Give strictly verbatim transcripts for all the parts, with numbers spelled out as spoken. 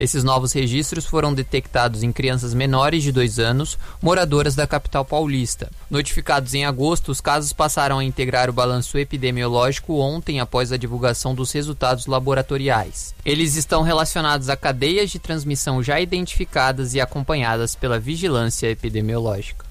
Esses novos registros foram detectados em crianças menores de dois anos, moradoras da capital paulista. Notificados em agosto, os casos passaram a integrar o balanço epidemiológico ontem após a divulgação dos resultados laboratoriais. Eles estão relacionados a cadeias de transmissão já identificadas e acompanhadas pela vigilância epidemiológica.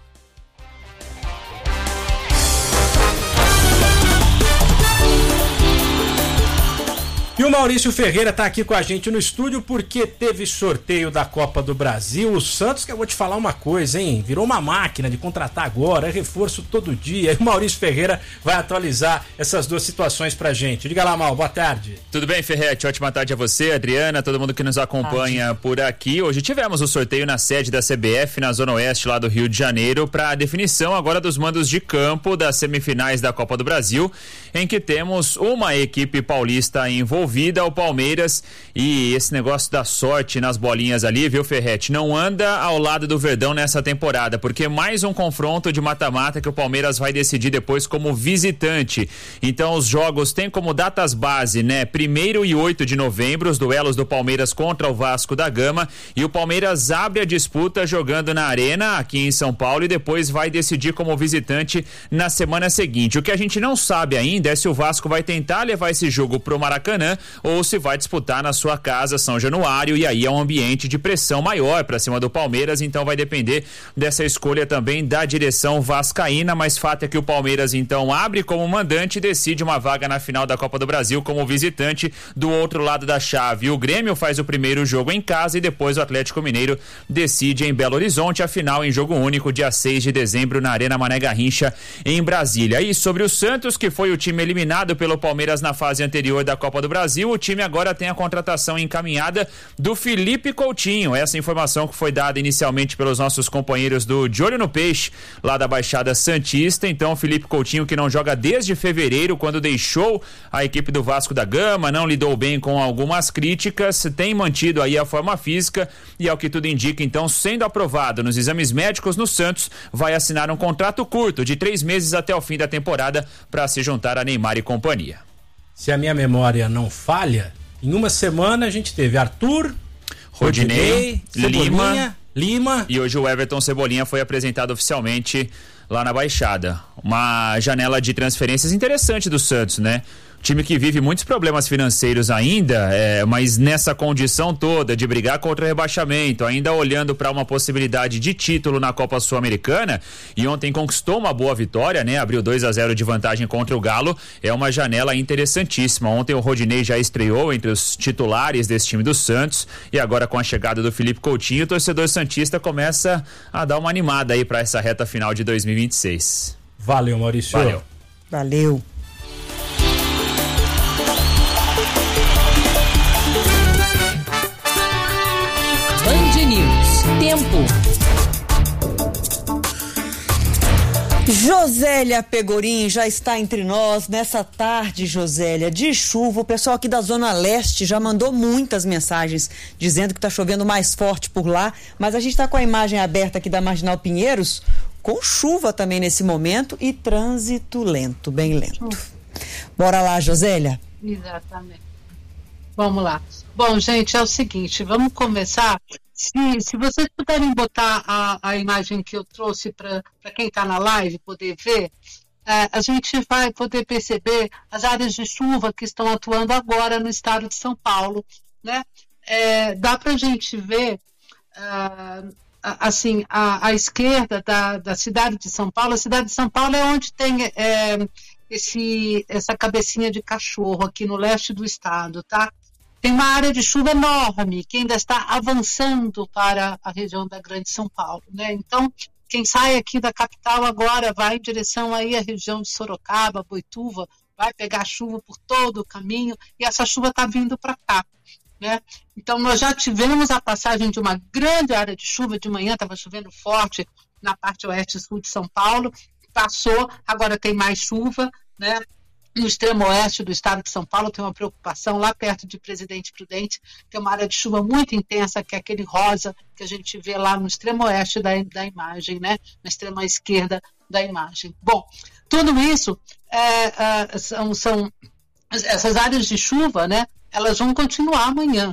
E o Maurício Ferreira está aqui com a gente no estúdio porque teve sorteio da Copa do Brasil. O Santos, que eu vou te falar uma coisa, hein? Virou uma máquina de contratar agora, é reforço todo dia. E o Maurício Ferreira vai atualizar essas duas situações pra gente. Diga lá, Mal, boa tarde. Tudo bem, Ferretti? Ótima tarde a você, Adriana, todo mundo que nos acompanha por aqui. Hoje tivemos o sorteio na sede da C B F, na Zona Oeste lá do Rio de Janeiro, para a definição agora dos mandos de campo das semifinais da Copa do Brasil, em que temos uma equipe paulista envolvida, o Palmeiras, e esse negócio da sorte nas bolinhas ali, viu, Ferretti? Não anda ao lado do Verdão nessa temporada, porque mais um confronto de mata-mata que o Palmeiras vai decidir depois como visitante. Então os jogos têm como datas base, né? Primeiro e oito de novembro, os duelos do Palmeiras contra o Vasco da Gama, e o Palmeiras abre a disputa jogando na Arena, aqui em São Paulo, e depois vai decidir como visitante na semana seguinte. O que a gente não sabe ainda é se o Vasco vai tentar levar esse jogo pro Maracanã ou se vai disputar na sua casa, São Januário, e aí é um ambiente de pressão maior para cima do Palmeiras, então vai depender dessa escolha também da direção vascaína, mas fato é que o Palmeiras então abre como mandante e decide uma vaga na final da Copa do Brasil como visitante do outro lado da chave. O Grêmio faz o primeiro jogo em casa e depois o Atlético Mineiro decide em Belo Horizonte, a final em jogo único dia seis de dezembro na Arena Mané Garrincha em Brasília. E sobre o Santos, que foi o time eliminado pelo Palmeiras na fase anterior da Copa do Brasil, o time agora tem a contratação encaminhada do Felipe Coutinho. Essa informação que foi dada inicialmente pelos nossos companheiros do De Olho no Peixe, lá da Baixada Santista. Então, o Felipe Coutinho, que não joga desde fevereiro, quando deixou a equipe do Vasco da Gama, não lidou bem com algumas críticas, tem mantido aí a forma física e, ao que tudo indica, então, sendo aprovado nos exames médicos no Santos, vai assinar um contrato curto de três meses até o fim da temporada para se juntar a Neymar e companhia. Se a minha memória não falha, em uma semana a gente teve Arthur, Rodinei, Lima, Lima. E hoje o Everton Cebolinha foi apresentado oficialmente lá na Baixada. Uma janela de transferências interessante do Santos, né? Time que vive muitos problemas financeiros ainda, é, mas nessa condição toda de brigar contra o rebaixamento, ainda olhando para uma possibilidade de título na Copa Sul-Americana, e ontem conquistou uma boa vitória, né? Abriu dois a zero de vantagem contra o Galo, é uma janela interessantíssima. Ontem o Rodinei já estreou entre os titulares desse time do Santos, e agora com a chegada do Felipe Coutinho, o torcedor santista começa a dar uma animada aí para essa reta final de dois mil e vinte e seis. Valeu, Maurício. Valeu. Valeu. Tempo. Josélia Pegorim já está entre nós nessa tarde, Josélia, de chuva. O pessoal aqui da Zona Leste já mandou muitas mensagens dizendo que está chovendo mais forte por lá, mas a gente está com a imagem aberta aqui da Marginal Pinheiros, com chuva também nesse momento e trânsito lento, bem lento. Bora lá, Josélia. Exatamente. Vamos lá. Bom, gente, é o seguinte, vamos começar. Se, se vocês puderem botar a, a imagem que eu trouxe para quem está na live poder ver, é, a gente vai poder perceber as áreas de chuva que estão atuando agora no estado de São Paulo, né? É, dá para a gente ver, uh, assim, a, a esquerda da, da cidade de São Paulo. A cidade de São Paulo é onde tem é, esse, essa cabecinha de cachorro aqui no leste do estado, tá? Tem uma área de chuva enorme que ainda está avançando para a região da Grande São Paulo, né? Então, quem sai aqui da capital agora vai em direção aí à região de Sorocaba, Boituva, vai pegar chuva por todo o caminho e essa chuva está vindo para cá, né? Então, nós já tivemos a passagem de uma grande área de chuva, de manhã estava chovendo forte na parte oeste e sul de São Paulo, passou, agora tem mais chuva, né? No extremo oeste do estado de São Paulo tem uma preocupação, lá perto de Presidente Prudente, tem uma área de chuva muito intensa, que é aquele rosa que a gente vê lá no extremo oeste da, da imagem, né? Na extrema esquerda da imagem. Bom, tudo isso é, é, são, são essas áreas de chuva, né? Elas vão continuar amanhã,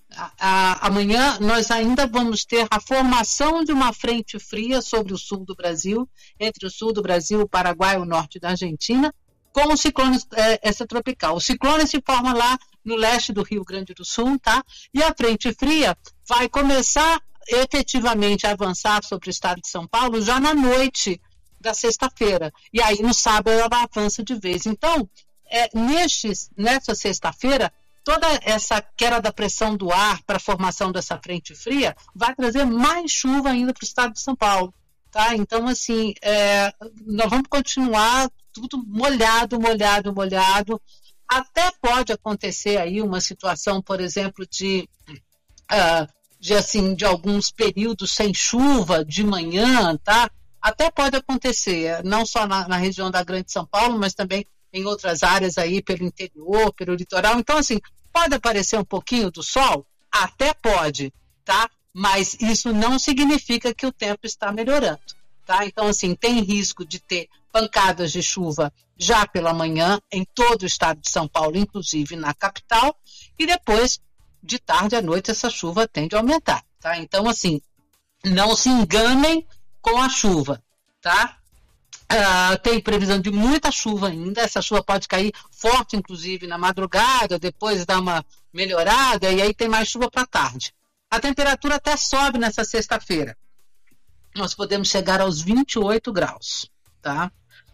a, a, amanhã nós ainda vamos ter a formação de uma frente fria sobre o sul do Brasil, entre o sul do Brasil, o Paraguai e o norte da Argentina, com o ciclone é, extratropical. O ciclone se forma lá no leste do Rio Grande do Sul, tá? E a frente fria vai começar efetivamente a avançar sobre o estado de São Paulo já na noite da sexta-feira. E aí no sábado ela avança de vez. Então, é, nestes, nessa sexta-feira, toda essa queda da pressão do ar para a formação dessa frente fria vai trazer mais chuva ainda para o estado de São Paulo. Tá? Então, assim, é, nós vamos continuar tudo molhado, molhado, molhado. Até pode acontecer aí uma situação, por exemplo, de... Uh, de, assim, de alguns períodos sem chuva de manhã, tá? Até pode acontecer, não só na, na região da Grande São Paulo, mas também em outras áreas aí pelo interior, pelo litoral. Então, assim, pode aparecer um pouquinho do sol? Até pode, tá? Mas isso não significa que o tempo está melhorando, tá? Então, assim, tem risco de ter pancadas de chuva já pela manhã em todo o estado de São Paulo, inclusive na capital, e depois de tarde à noite essa chuva tende a aumentar, tá? Então, assim, não se enganem com a chuva, tá? Uh, tem previsão de muita chuva ainda, essa chuva pode cair forte, inclusive, na madrugada, depois dá uma melhorada, e aí tem mais chuva para tarde. A temperatura até sobe nessa sexta-feira. Nós podemos chegar aos vinte e oito graus, tá?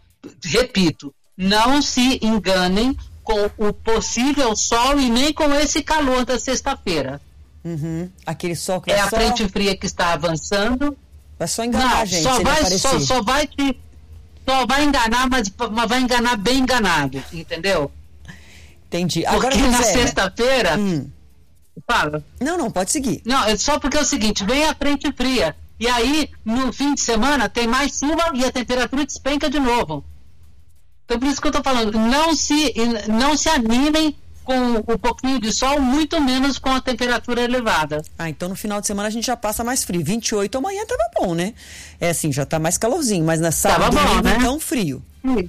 Repito, não se enganem com o possível sol e nem com esse calor da sexta-feira. Uhum. Aquele sol que é vai a só... frente fria que está avançando. Vai só enganar Não, a gente, só se vai, ele só, só vai te, só vai enganar, mas, mas vai enganar bem enganado, entendeu? Entendi. Agora, porque na José... sexta-feira... Hum. Fala. Não, não, pode seguir. Não, é só porque é o seguinte, vem a frente fria, e aí, no fim de semana, tem mais chuva e a temperatura despenca de novo. Então, por isso que eu estou falando, não se, não se animem com o pouquinho de sol, muito menos com a temperatura elevada. Ah, então no final de semana a gente já passa mais frio. vinte e oito amanhã tava bom, né? É assim, já tá mais calorzinho, mas na sábado, bom, domingo, né? então frio. Isso.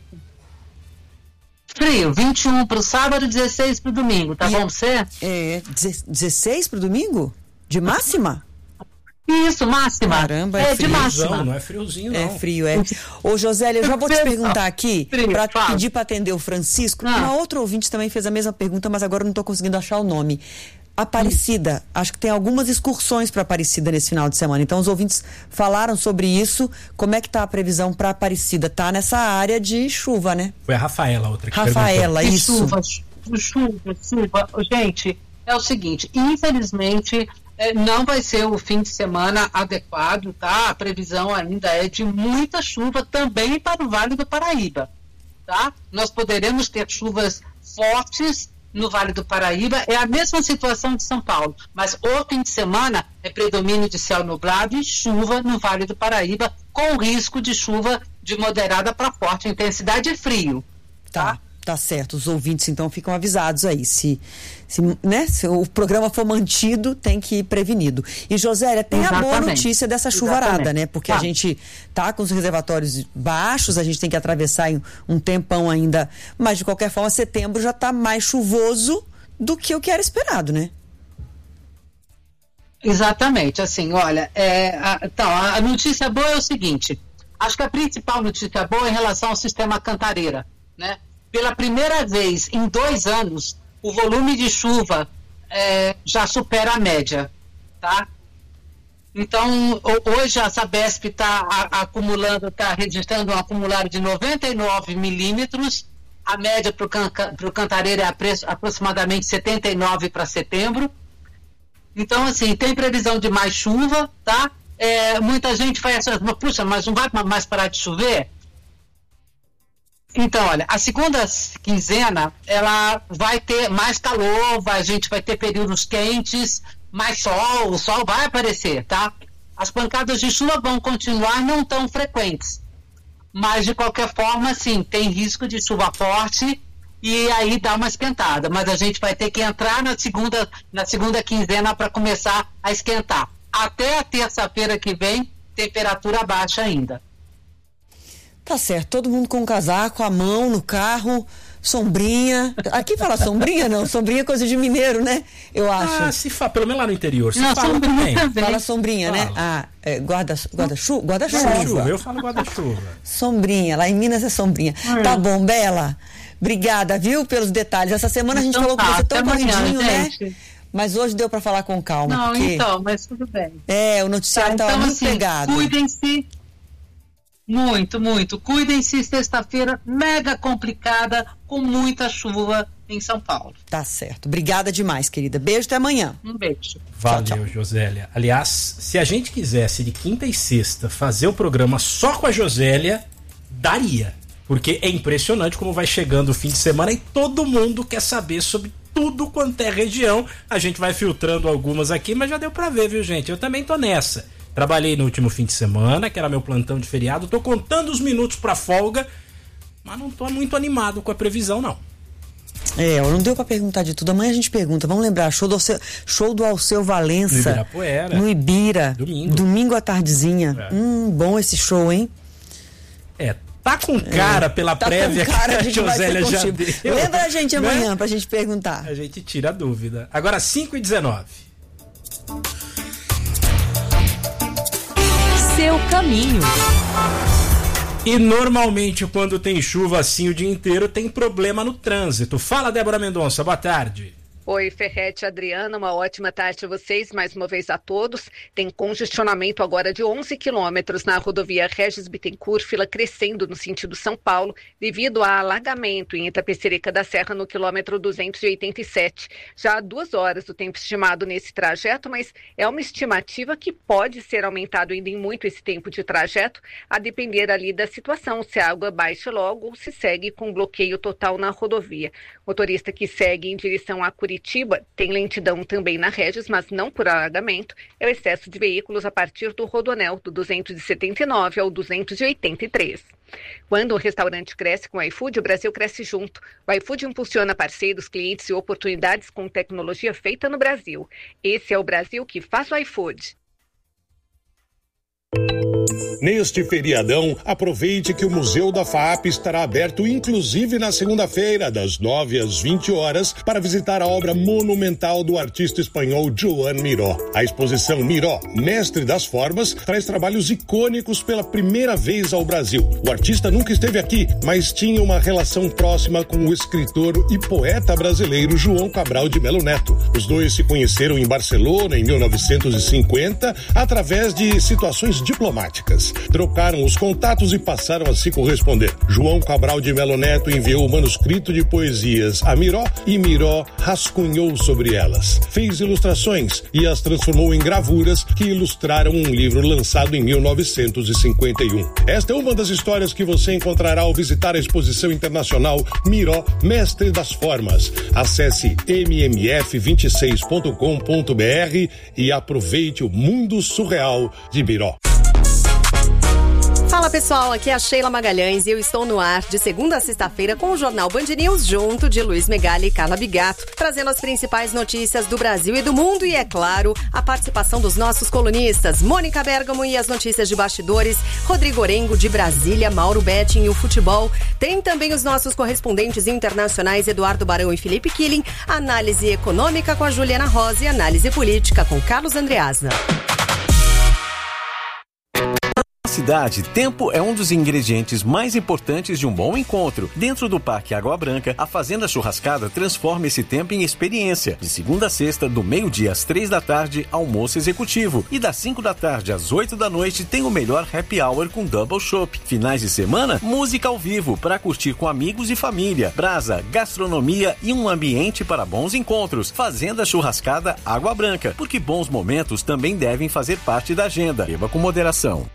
Frio, vinte e um para o sábado, dezesseis para o domingo, tá e, bom pra você? É, dezesseis para o domingo? De máxima? Isso, máxima. Caramba, é, é frio. de máxima. Não é friozinho, não. É frio, é. Ô, Josélia, eu já vou te perguntar aqui, para pedir para atender o Francisco. Ah. Uma outra ouvinte também fez a mesma pergunta, mas agora eu não estou conseguindo achar o nome. Aparecida, hum. acho que tem algumas excursões para Aparecida nesse final de semana. Então, os ouvintes falaram sobre isso. Como é que tá a previsão para Aparecida? Tá nessa área de chuva, né? Foi a Rafaela, outra que Rafaela, perguntou. isso. Chuva, chuva, chuva. Gente, é o seguinte, infelizmente... É, não vai ser o fim de semana adequado, tá? A previsão ainda é de muita chuva também para o Vale do Paraíba, tá? Nós poderemos ter chuvas fortes no Vale do Paraíba, é a mesma situação de São Paulo, mas o fim de semana é predomínio de céu nublado e chuva no Vale do Paraíba, com risco de chuva de moderada para forte intensidade e frio, tá? Tá. Tá certo, os ouvintes então ficam avisados aí, se, se, né, se o programa for mantido, tem que ir prevenido. E Josélia, tem Exatamente. a boa notícia dessa chuvarada, Exatamente. né, porque tá. a gente tá com os reservatórios baixos, a gente tem que atravessar em um tempão ainda, mas de qualquer forma setembro já tá mais chuvoso do que o que era esperado, né? Exatamente, assim, olha, é, a, então, a notícia boa é o seguinte, acho que a principal notícia boa é em relação ao sistema Cantareira, né? Pela primeira vez em dois anos, o volume de chuva é, já supera a média, tá? Então, hoje a Sabesp está acumulando, está registrando um acumulado de noventa e nove milímetros, a média para o Cantareira é aproximadamente setenta e nove para setembro. Então, assim, tem previsão de mais chuva, tá? É, muita gente faz essa, puxa, mas não vai mais parar de chover? Então, olha, a segunda quinzena, ela vai ter mais calor, vai, a gente vai ter períodos quentes, mais sol, o sol vai aparecer, tá? As pancadas de chuva vão continuar não tão frequentes, mas de qualquer forma, sim, tem risco de chuva forte e aí dá uma esquentada, mas a gente vai ter que entrar na segunda, na segunda quinzena para começar a esquentar. Até a terça-feira que vem, temperatura baixa ainda. Tá certo, todo mundo com o casaco, a mão no carro, Sombrinha. Aqui fala sombrinha, não. Sombrinha é coisa de mineiro, né? Eu acho. Ah, se fala, pelo menos lá no interior. Se Não, fala sombrinha também. também. Fala sombrinha, Fala. né? Ah, é, guarda, guarda-chuva? Guarda-chuva, Guarda-chuva. eu falo guarda-chuva. Sombrinha, lá em Minas é sombrinha. Tá bom, Bela. Obrigada, viu, pelos detalhes. Essa semana a gente Então falou com tá, você tão até amanhã, corridinho, né? gente. Mas hoje deu pra falar com calma. Não, porque... então, mas tudo bem. É, o noticiário Tá, tava então, muito assim, pegado. cuidem-se. Muito, muito. Cuidem-se, sexta-feira mega complicada, com muita chuva em São Paulo. Tá certo. Obrigada demais, querida. Beijo, até amanhã. Um beijo. Valeu, Tchau, tchau. Josélia. Aliás, se a gente quisesse de quinta e sexta fazer o programa só com a Josélia, daria. Porque é impressionante como vai chegando o fim de semana e todo mundo quer saber sobre tudo quanto é região. A gente vai filtrando algumas aqui, mas já deu pra ver, viu, gente? Eu também tô nessa. Trabalhei no último fim de semana, que era meu plantão de feriado. Tô contando os minutos pra folga, mas não tô muito animado com a previsão, não. É, não deu pra perguntar de tudo. Amanhã a gente pergunta. Vamos lembrar, show do Alceu, show do Alceu Valença. No Ibirapuera. No Ibira. Domingo. Domingo à tardezinha. É. Hum, bom esse show, hein? É, tá com cara pela Tá prévia com cara, que a a gente vai ser Josélia já contigo. deu. Lembra a gente Né? amanhã pra gente perguntar. A gente tira a dúvida. Agora cinco e dezenove. Seu caminho. E normalmente quando tem chuva assim o dia inteiro tem problema no trânsito. Fala, Débora Mendonça, boa tarde. Oi, Ferrete, Adriana, uma ótima tarde a vocês, mais uma vez a todos. Tem congestionamento agora de onze quilômetros na rodovia Regis Bittencourt, fila crescendo no sentido São Paulo, devido a alagamento em Itapecerica da Serra no quilômetro duzentos e oitenta e sete. Já há duas horas o tempo estimado nesse trajeto, mas é uma estimativa que pode ser aumentado ainda em muito esse tempo de trajeto, a depender ali da situação, se a água baixa logo ou se segue com bloqueio total na rodovia. Motorista que segue em direção a Curitiba tem lentidão também na Regis, mas não por alagamento. É o excesso de veículos a partir do Rodoanel, do duzentos e setenta e nove ao duzentos e oitenta e três. Quando o restaurante cresce com o iFood, o Brasil cresce junto. O iFood impulsiona parceiros, clientes e oportunidades com tecnologia feita no Brasil. Esse é o Brasil que faz o iFood. Neste feriadão, aproveite que o Museu da FAAP estará aberto inclusive na segunda-feira, das nove às vinte horas, para visitar a obra monumental do artista espanhol Joan Miró. A exposição Miró, Mestre das Formas, traz trabalhos icônicos pela primeira vez ao Brasil. O artista nunca esteve aqui, mas tinha uma relação próxima com o escritor e poeta brasileiro João Cabral de Melo Neto. Os dois se conheceram em Barcelona em mil novecentos e cinquenta através de situações diplomáticas. Trocaram os contatos e passaram a se corresponder. João Cabral de Melo Neto enviou o manuscrito de poesias a Miró e Miró rascunhou sobre elas. Fez ilustrações e as transformou em gravuras que ilustraram um livro lançado em mil novecentos e cinquenta e um. Esta é uma das histórias que você encontrará ao visitar a exposição internacional Miró, Mestre das Formas. Acesse m m f vinte e seis ponto com ponto b r e aproveite o mundo surreal de Miró. Fala pessoal, aqui é a Sheila Magalhães e eu estou no ar de segunda a sexta-feira com o Jornal Band News junto de Luiz Megali e Carla Bigato, trazendo as principais notícias do Brasil e do mundo e, é claro, a participação dos nossos colunistas Mônica Bergamo e as notícias de bastidores, Rodrigo Orengo de Brasília, Mauro Betting e o futebol. Tem também os nossos correspondentes internacionais Eduardo Barão e Felipe Killing, análise econômica com a Juliana Rosa e análise política com Carlos Andreasa. Cidade, tempo é um dos ingredientes mais importantes de um bom encontro. Dentro do Parque Água Branca, a Fazenda Churrascada transforma esse tempo em experiência. De segunda a sexta, do meio-dia às três da tarde, almoço executivo. E das cinco da tarde às oito da noite, tem o melhor happy hour com double chopp. Finais de semana, música ao vivo para curtir com amigos e família. Brasa, gastronomia e um ambiente para bons encontros. Fazenda Churrascada Água Branca, porque bons momentos também devem fazer parte da agenda. Beba com moderação.